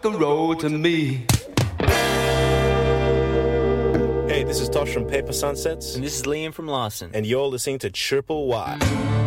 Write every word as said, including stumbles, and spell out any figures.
and roll to me. Hey, this is Tosh from Paper Sunsets. And this is Liam from Larson. And you're listening to Triple Y.